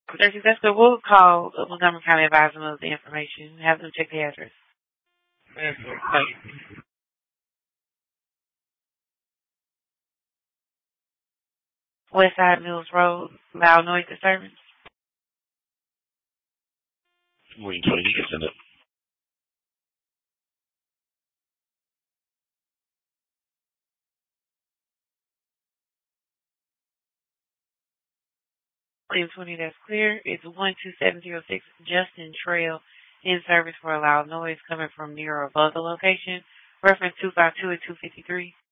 Thursday, that's the we'll call Montgomery County advising of the information. Have them check the address. Okay. Westside Mills Road, loud noise disturbance. Waiting for he can send it. Claim 20, that's clear. It's 12706 Justin Trail in service for a loud noise coming from near or above the location. Reference 252 and 253.